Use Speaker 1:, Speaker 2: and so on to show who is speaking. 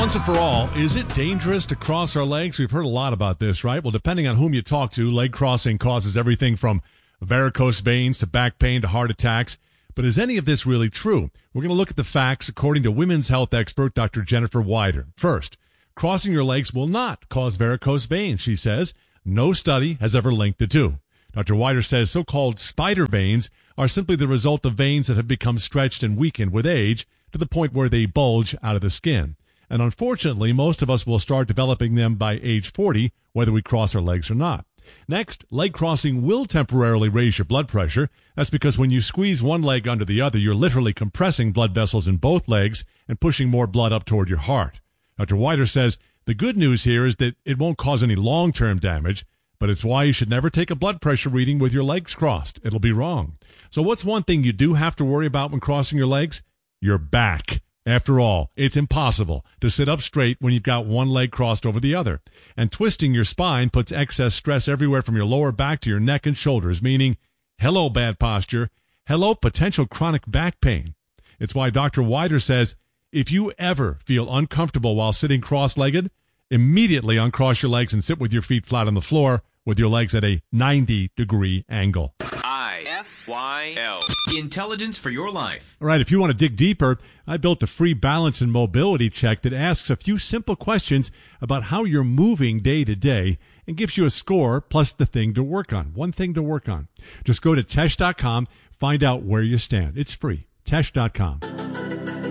Speaker 1: Once and for all, is it dangerous to cross our legs? We've heard a lot about this, right? Well, depending on whom you talk to, leg crossing causes everything from varicose veins to back pain to heart attacks. But is any of this really true? We're going to look at the facts according to women's health expert Dr. Jennifer Weider. First, crossing your legs will not cause varicose veins, she says. No study has ever linked the two. Dr. Weider says so-called spider veins are simply the result of veins that have become stretched and weakened with age to the point where they bulge out of the skin. And unfortunately, most of us will start developing them by age 40, whether we cross our legs or not. Next, leg crossing will temporarily raise your blood pressure. That's because when you squeeze one leg under the other, you're literally compressing blood vessels in both legs and pushing more blood up toward your heart. Dr. Weider says the good news here is that it won't cause any long-term damage, but it's why you should never take a blood pressure reading with your legs crossed. It'll be wrong. So what's one thing you do have to worry about when crossing your legs? Your back. After all, it's impossible to sit up straight when you've got one leg crossed over the other. And twisting your spine puts excess stress everywhere from your lower back to your neck and shoulders, meaning, hello bad posture, hello potential chronic back pain. It's why Dr. Weider says, if you ever feel uncomfortable while sitting cross-legged, immediately uncross your legs and sit with your feet flat on the floor with your legs at a 90-degree angle.
Speaker 2: IFYL. Intelligence for your life.
Speaker 1: All right, if you want to dig deeper, I built a free balance and mobility check that asks a few simple questions about how you're moving day to day and gives you a score plus the thing to work on. One thing to work on. Just go to Tesh.com, find out where you stand. It's free. Tesh.com.